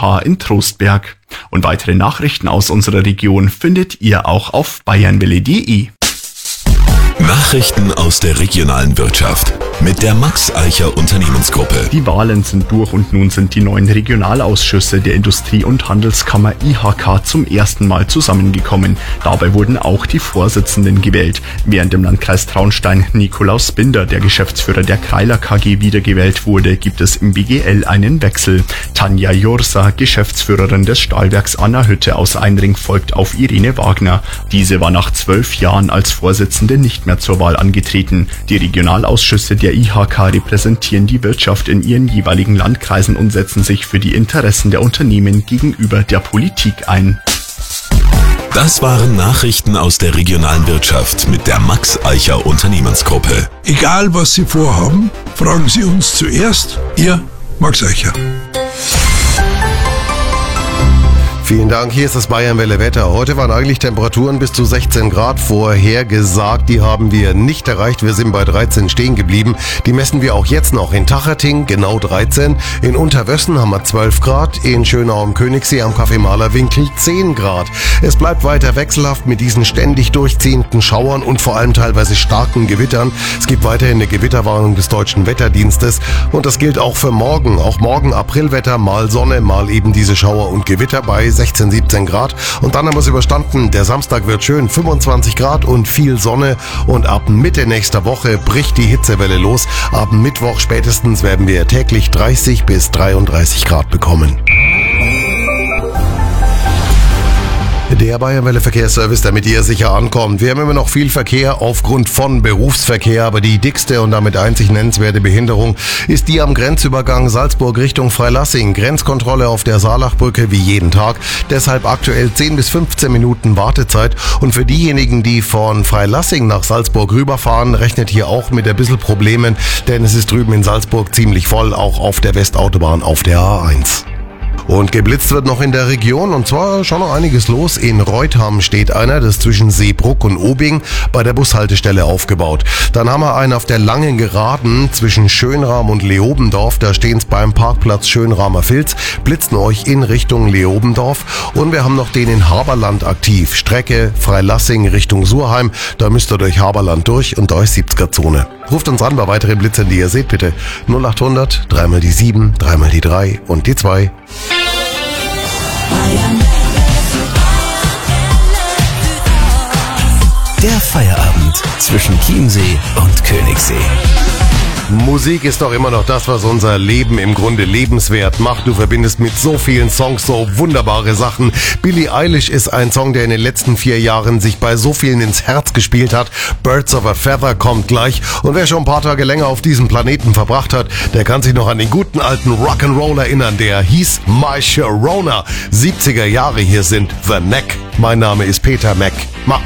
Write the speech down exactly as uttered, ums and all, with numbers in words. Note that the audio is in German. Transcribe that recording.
H in Trostberg. Und weitere Nachrichten aus unserer Region findet ihr auch auf bayernwelle punkt de. Nachrichten aus der regionalen Wirtschaft mit der Max Eicher Unternehmensgruppe. Die Wahlen sind durch und nun sind die neuen Regionalausschüsse der Industrie- und Handelskammer I H K zum ersten Mal zusammengekommen. Dabei wurden auch die Vorsitzenden gewählt. Während im Landkreis Traunstein Nikolaus Binder, der Geschäftsführer der Kreiler K G, wiedergewählt wurde, gibt es im B G L einen Wechsel. Tanja Jursa, Geschäftsführerin des Stahlwerks Anna Hütte aus Einring, folgt auf Irene Wagner. Diese war nach zwölf Jahren als Vorsitzende nicht mehr zur Wahl angetreten. Die Regionalausschüsse der I H K repräsentieren die Wirtschaft in ihren jeweiligen Landkreisen und setzen sich für die Interessen der Unternehmen gegenüber der Politik ein. Das waren Nachrichten aus der regionalen Wirtschaft mit der Max Eicher Unternehmensgruppe. Egal was Sie vorhaben, fragen Sie uns zuerst. Ihr Max Eicher. Vielen Dank, hier ist das Bayernwelle Wetter. Heute waren eigentlich Temperaturen bis zu sechzehn Grad vorhergesagt. Die haben wir nicht erreicht. Wir sind bei dreizehn stehen geblieben. Die messen wir auch jetzt noch in Tacherting, genau dreizehn. In Unterwössen haben wir zwölf Grad. In Schönau am Königssee am Kaffeemalerwinkel zehn Grad. Es bleibt weiter wechselhaft mit diesen ständig durchziehenden Schauern und vor allem teilweise starken Gewittern. Es gibt weiterhin eine Gewitterwarnung des Deutschen Wetterdienstes. Und das gilt auch für morgen. Auch morgen Aprilwetter, mal Sonne, mal eben diese Schauer und Gewitter bei sechzehn, siebzehn Grad. Und dann haben wir es überstanden. Der Samstag wird schön, fünfundzwanzig Grad und viel Sonne. Und ab Mitte nächster Woche bricht die Hitzewelle los. Ab Mittwoch spätestens werden wir täglich dreißig bis dreiunddreißig Grad bekommen. Der Bayernwelle Verkehrsservice, damit ihr sicher ankommt. Wir haben immer noch viel Verkehr aufgrund von Berufsverkehr, aber die dickste und damit einzig nennenswerte Behinderung ist die am Grenzübergang Salzburg Richtung Freilassing. Grenzkontrolle auf der Saalachbrücke wie jeden Tag. Deshalb aktuell zehn bis fünfzehn Minuten Wartezeit. Und für diejenigen, die von Freilassing nach Salzburg rüberfahren, rechnet hier auch mit ein bisschen Problemen, denn es ist drüben in Salzburg ziemlich voll, auch auf der Westautobahn auf der A eins. Und geblitzt wird noch in der Region und zwar schon noch einiges los. In Reutham steht einer, das ist zwischen Seebruck und Obing bei der Bushaltestelle aufgebaut. Dann haben wir einen auf der langen Geraden zwischen Schönram und Leobendorf. Da stehen es beim Parkplatz Schönramer Filz, blitzen euch in Richtung Leobendorf. Und wir haben noch den in Haberland aktiv. Strecke Freilassing Richtung Surheim. Da müsst ihr durch Haberland durch und da ist siebziger-Zone. Ruft uns an bei weiteren Blitzern, die ihr seht, bitte. null achthundert, dreimal die sieben, dreimal die drei und die zwei. Der Feierabend zwischen Chiemsee und Königssee. Musik ist doch immer noch das, was unser Leben im Grunde lebenswert macht. Du verbindest mit so vielen Songs so wunderbare Sachen. Billie Eilish ist ein Song, der in den letzten vier Jahren sich bei so vielen ins Herz gespielt hat. Birds of a Feather kommt gleich. Und wer schon ein paar Tage länger auf diesem Planeten verbracht hat, der kann sich noch an den guten alten Rock'n'Roll erinnern. Der hieß My Sharona. siebziger Jahre, hier sind The Neck. Mein Name ist Peter Mack. Mach